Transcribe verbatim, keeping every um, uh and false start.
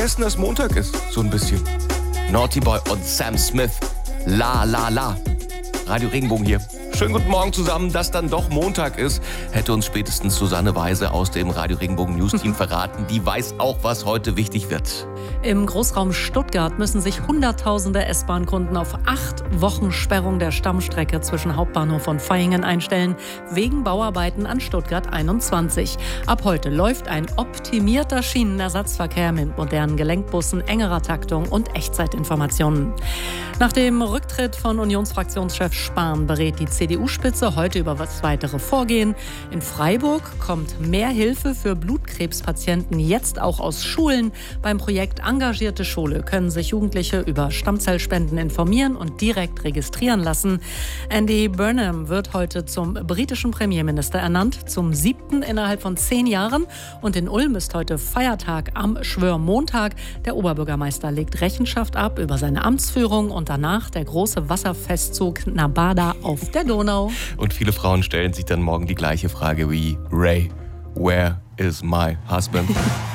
vergessen, dass Montag ist. So ein bisschen. Naughty Boy und Sam Smith. La, la, la. Radio Regenbogen hier. Schönen guten Morgen zusammen, dass dann doch Montag ist, hätte uns spätestens Susanne Weise aus dem Radio Regenbogen News Team verraten. Die weiß auch, was heute wichtig wird. Im Großraum Stuttgart müssen sich Hunderttausende S-Bahn-Kunden auf acht Wochen Sperrung der Stammstrecke zwischen Hauptbahnhof und Vaihingen einstellen, wegen Bauarbeiten an Stuttgart einundzwanzig. Ab heute läuft ein optimierter Schienenersatzverkehr mit modernen Gelenkbussen, engerer Taktung und Echtzeitinformationen. Nach dem Rücktritt von Unionsfraktionschef Spahn berät die C D U-Spitze heute über das weitere Vorgehen. In Freiburg kommt mehr Hilfe für Blutkrebspatienten jetzt auch aus Schulen. Beim Projekt Engagierte Schule können sich Jugendliche über Stammzellspenden informieren und direkt registrieren lassen. Andy Burnham wird heute zum britischen Premierminister ernannt, zum siebten innerhalb von zehn Jahren. Und in Ulm ist heute Feiertag am Schwörmontag. Der Oberbürgermeister legt Rechenschaft ab über seine Amtsführung und danach der große Wasserfestzug Nabada auf der Donau. Und viele Frauen stellen sich dann morgen die gleiche Frage wie Ray, where is my husband?